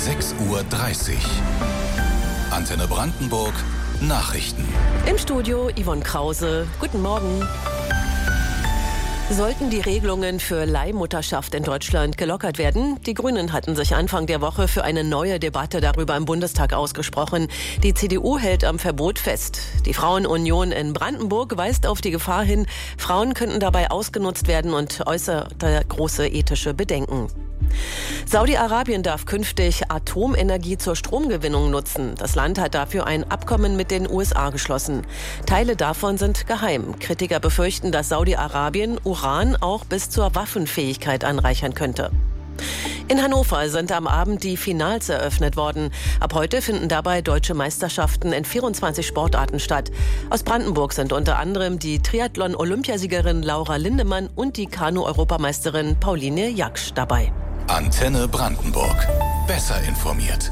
6:30 Uhr. Antenne Brandenburg Nachrichten. Im Studio Yvonne Krause. Guten Morgen. Sollten die Regelungen für Leihmutterschaft in Deutschland gelockert werden? Die Grünen hatten sich Anfang der Woche für eine neue Debatte darüber im Bundestag ausgesprochen. Die CDU hält am Verbot fest. Die Frauenunion in Brandenburg weist auf die Gefahr hin, Frauen könnten dabei ausgenutzt werden und äußerte große ethische Bedenken. Saudi-Arabien darf künftig Atomenergie zur Stromgewinnung nutzen. Das Land hat dafür ein Abkommen mit den USA geschlossen. Teile davon sind geheim. Kritiker befürchten, dass Saudi-Arabien Uran auch bis zur Waffenfähigkeit anreichern könnte. In Hannover sind am Abend die Finals eröffnet worden. Ab heute finden dabei deutsche Meisterschaften in 24 Sportarten statt. Aus Brandenburg sind unter anderem die Triathlon-Olympiasiegerin Laura Lindemann und die Kanu-Europameisterin Pauline Jaksch dabei. Antenne Brandenburg. Besser informiert.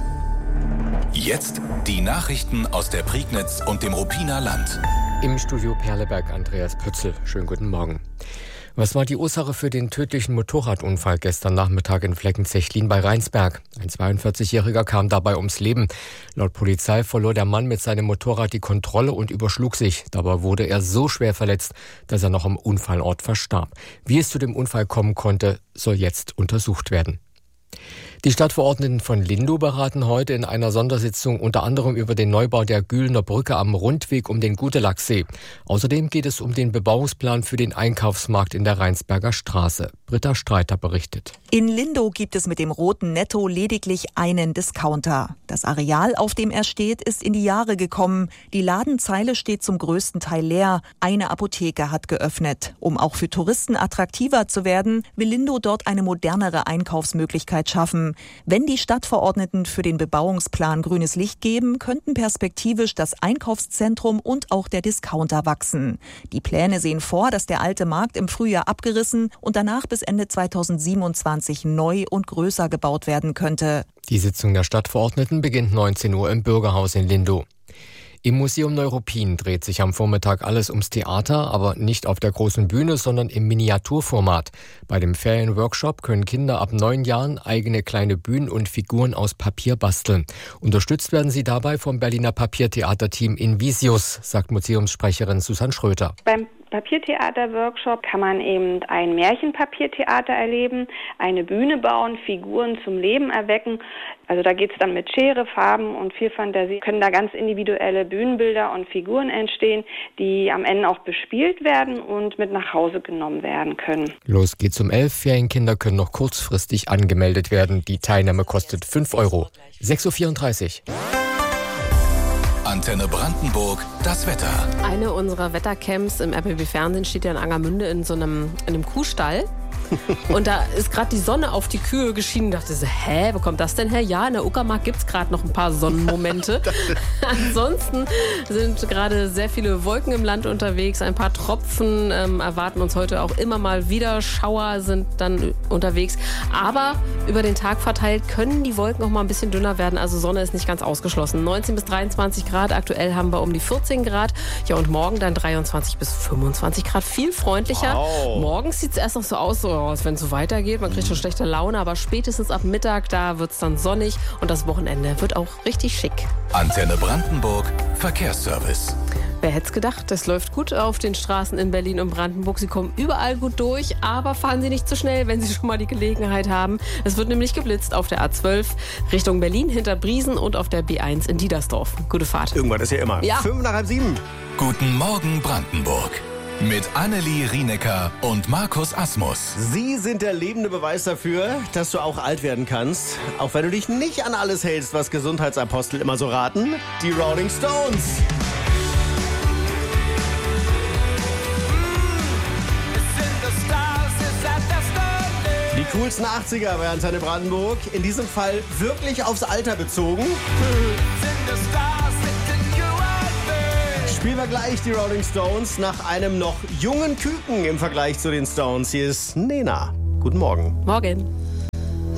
Jetzt die Nachrichten aus der Prignitz und dem Ruppiner Land. Im Studio Perleberg Andreas Pützel. Schönen guten Morgen. Was war die Ursache für den tödlichen Motorradunfall gestern Nachmittag in Fleckenzechlin bei Rheinsberg? Ein 42-Jähriger kam dabei ums Leben. Laut Polizei verlor der Mann mit seinem Motorrad die Kontrolle und überschlug sich. Dabei wurde er so schwer verletzt, dass er noch am Unfallort verstarb. Wie es zu dem Unfall kommen konnte, soll jetzt untersucht werden. Die Stadtverordneten von Lindow beraten heute in einer Sondersitzung unter anderem über den Neubau der Gühlner Brücke am Rundweg um den Gudelachsee. Außerdem geht es um den Bebauungsplan für den Einkaufsmarkt in der Rheinsberger Straße. Britta Streiter berichtet. In Lindow gibt es mit dem roten Netto lediglich einen Discounter. Das Areal, auf dem er steht, ist in die Jahre gekommen. Die Ladenzeile steht zum größten Teil leer. Eine Apotheke hat geöffnet. Um auch für Touristen attraktiver zu werden, will Lindow dort eine modernere Einkaufsmöglichkeit schaffen. Wenn die Stadtverordneten für den Bebauungsplan grünes Licht geben, könnten perspektivisch das Einkaufszentrum und auch der Discounter wachsen. Die Pläne sehen vor, dass der alte Markt im Frühjahr abgerissen und danach bis Ende 2027 neu und größer gebaut werden könnte. Die Sitzung der Stadtverordneten beginnt 19 Uhr im Bürgerhaus in Lindow. Im Museum Neuruppin dreht sich am Vormittag alles ums Theater, aber nicht auf der großen Bühne, sondern im Miniaturformat. Bei dem Ferienworkshop können Kinder ab 9 Jahren eigene kleine Bühnen und Figuren aus Papier basteln. Unterstützt werden sie dabei vom Berliner Papiertheaterteam Invisius, sagt Museumssprecherin Susanne Schröter. Beim Papiertheater-Workshop kann man eben ein Märchenpapiertheater erleben, eine Bühne bauen, Figuren zum Leben erwecken. Also da geht es dann mit Schere, Farben und viel Fantasie. Können da ganz individuelle Bühnenbilder und Figuren entstehen, die am Ende auch bespielt werden und mit nach Hause genommen werden können. Los geht's um 11. Ferienkinder können noch kurzfristig angemeldet werden. Die Teilnahme kostet 5 Euro. 6:34 Uhr. Antenne Brandenburg, das Wetter. Eine unserer Wettercamps im RBB-Fernsehen steht ja in Angermünde in einem Kuhstall. Und da ist gerade die Sonne auf die Kühe geschienen. Ich dachte so, wo kommt das denn her? Ja, in der Uckermark gibt es gerade noch ein paar Sonnenmomente. Ansonsten sind gerade sehr viele Wolken im Land unterwegs. Ein paar Tropfen erwarten uns heute auch immer mal wieder. Schauer sind dann unterwegs. Aber über den Tag verteilt können die Wolken auch mal ein bisschen dünner werden. Also Sonne ist nicht ganz ausgeschlossen. 19 bis 23 Grad. Aktuell haben wir um die 14 Grad. Ja, und morgen dann 23 bis 25 Grad. Viel freundlicher. Wow. Morgens sieht es erst noch so aus, wenn es so weitergeht. Man kriegt schon schlechte Laune, aber spätestens ab Mittag, da wird es dann sonnig und das Wochenende wird auch richtig schick. Antenne Brandenburg, Verkehrsservice. Wer hätte es gedacht, das läuft gut auf den Straßen in Berlin und Brandenburg. Sie kommen überall gut durch, aber fahren Sie nicht zu schnell, wenn Sie schon mal die Gelegenheit haben. Es wird nämlich geblitzt auf der A12 Richtung Berlin hinter Briesen und auf der B1 in Diedersdorf. Gute Fahrt. Irgendwann ist ja immer. Ja. 6:55. Guten Morgen Brandenburg. Mit Annelie Rienecker und Markus Asmus. Sie sind der lebende Beweis dafür, dass du auch alt werden kannst. Auch wenn du dich nicht an alles hältst, was Gesundheitsapostel immer so raten. Die Rolling Stones. Die coolsten 80er bei Antenne Brandenburg. In diesem Fall wirklich aufs Alter bezogen. Spielen wir gleich die Rolling Stones nach einem noch jungen Küken im Vergleich zu den Stones. Hier ist Nena. Guten Morgen. Morgen.